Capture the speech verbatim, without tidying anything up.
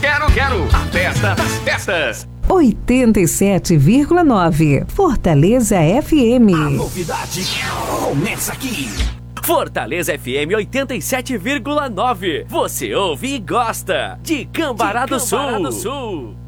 Quero, quero, a festa das festas. oitenta e sete vírgula nove Fortaleza F M. A novidade começa aqui. Fortaleza F M oitenta e sete vírgula nove. Você ouve e gosta de Cambará do Sul.